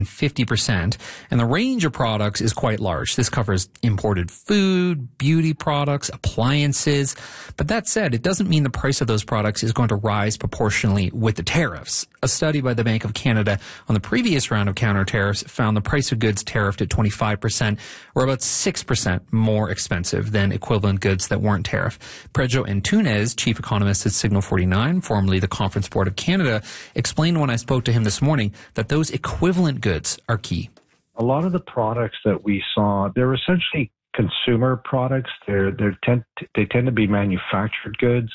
50%, and the range of products is quite large. This covers imported food, beauty products, appliances. But that said, it doesn't mean the price of those products is going to rise proportionally with the tariffs. A study by the Bank of Canada on the previous round of counter tariffs found the price of goods tariffed at 25% were about 6% more expensive than equivalent goods that weren't tariffed. Pedro Antunes, chief economist at Signal 49, formerly the Conference Board of Canada, explained when I spoke to him this morning that those equivalent goods are key. A lot of the products that we saw, they're essentially consumer products. They tend to be manufactured goods,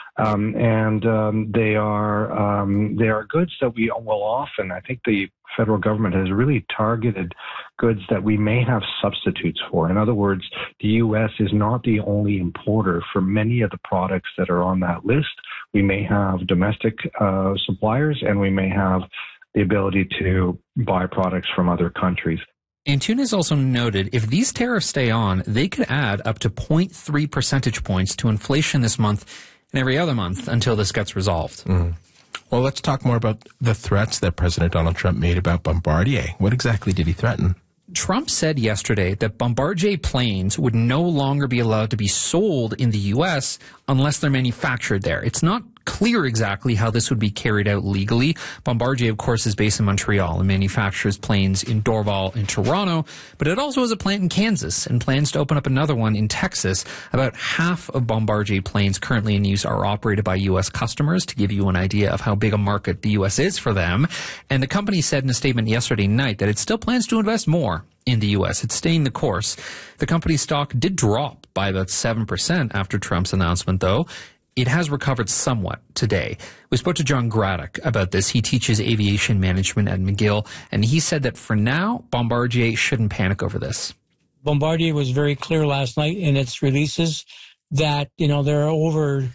and they are goods that we will often. I think the federal government has really targeted goods that we may have substitutes for. In other words, the U.S. is not the only importer for many of the products that are on that list. We may have domestic suppliers, and we may have the ability to buy products from other countries. Antunes also noted if these tariffs stay on, they could add up to 0.3 percentage points to inflation this month and every other month until this gets resolved. Well, let's talk more about the threats that President Donald Trump made about Bombardier. What exactly did he threaten? Trump said yesterday that Bombardier planes would no longer be allowed to be sold in the U.S. unless they're manufactured there. It's not clear exactly how this would be carried out legally. Bombardier, of course, is based in Montreal and manufactures planes in Dorval and Toronto, but it also has a plant in Kansas and plans to open up another one in Texas. About half of Bombardier planes currently in use are operated by U.S. customers, to give you an idea of how big a market the U.S. is for them. And the company said in a statement yesterday night that it still plans to invest more in the U.S. It's staying the course. The company's stock did drop by about 7% after Trump's announcement, though. It has recovered somewhat today. We spoke to John Graddock about this. He teaches aviation management at McGill, and he said that for now, Bombardier shouldn't panic over this. Bombardier was very clear last night in its releases that, there are over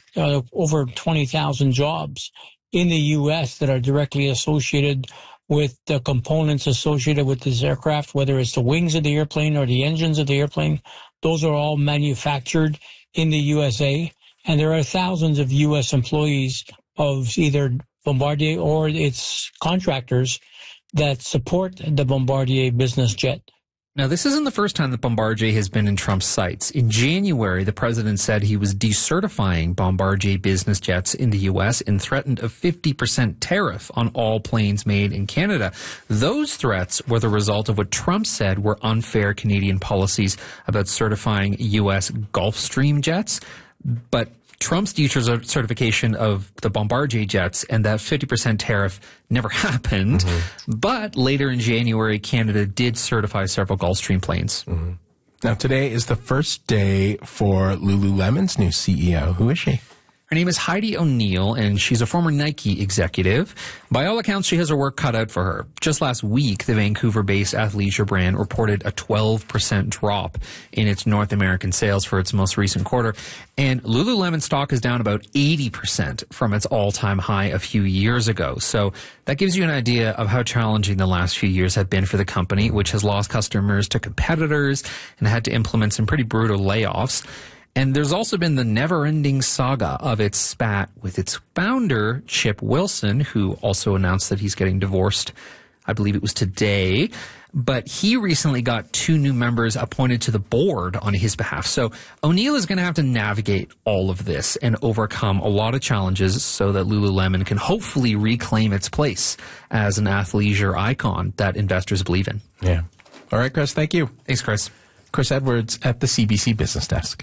20,000 jobs in the U.S. that are directly associated with the components associated with this aircraft, whether it's the wings of the airplane or the engines of the airplane. Those are all manufactured in the USA. And there are thousands of U.S. employees of either Bombardier or its contractors that support the Bombardier business jet. Now, this isn't the first time that Bombardier has been in Trump's sights. In January, the president said he was decertifying Bombardier business jets in the U.S. and threatened a 50% tariff on all planes made in Canada. Those threats were the result of what Trump said were unfair Canadian policies about certifying U.S. Gulfstream jets. But Trump's certification of the Bombardier jets and that 50% tariff never happened. But later in January, Canada did certify several Gulfstream planes. Now, today is the first day for Lululemon's new CEO. Who is she? Her name is Heidi O'Neill, and she's a former Nike executive. By all accounts, she has her work cut out for her. Just last week, the Vancouver-based athleisure brand reported a 12% drop in its North American sales for its most recent quarter. And Lululemon stock is down about 80% from its all-time high a few years ago. So that gives you an idea of how challenging the last few years have been for the company, which has lost customers to competitors and had to implement some pretty brutal layoffs. And there's also been the never-ending saga of its spat with its founder, Chip Wilson, who also announced that he's getting divorced. I believe it was today. But he recently got 2 new members appointed to the board on his behalf. So O'Neill is going to have to navigate all of this and overcome a lot of challenges so that Lululemon can hopefully reclaim its place as an athleisure icon that investors believe in. Yeah. All right, Chris, thank you. Thanks, Chris. Chris Edwards at the CBC Business Desk.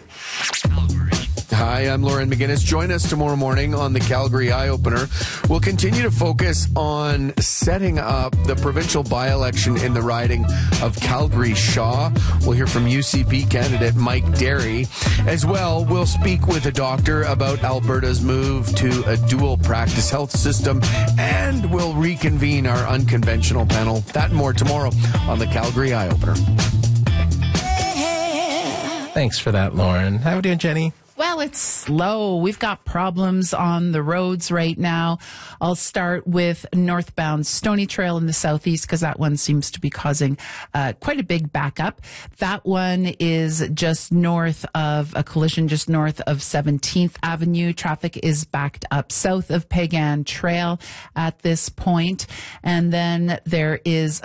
Hi, I'm Lauren McGinnis. Join us tomorrow morning on the Calgary Eye Opener. We'll continue to focus on setting up the provincial by-election in the riding of Calgary-Shaw. We'll hear from UCP candidate Mike Derry. As well, we'll speak with a doctor about Alberta's move to a dual practice health system, and we'll reconvene our unconventional panel. That and more tomorrow on the Calgary Eye Opener. Thanks for that, Lauren. How are we doing, Jenny? Well, it's slow. We've got problems on the roads right now. I'll start with northbound Stony Trail in the southeast because that one seems to be causing quite a big backup. That one is just north of a collision, just north of 17th Avenue. Traffic is backed up south of Pagan Trail at this point. And then there is